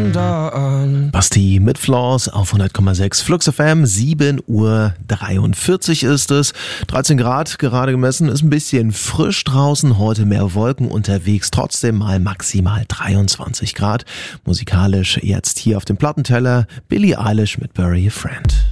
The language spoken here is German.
Basti mit Flaws auf 100,6 Flux FM, 7:43 Uhr ist es. 13 Grad gerade gemessen, ist ein bisschen frisch draußen, heute mehr Wolken unterwegs, trotzdem mal maximal 23 Grad. Musikalisch jetzt hier auf dem Plattenteller Billie Eilish mit Bury a Friend.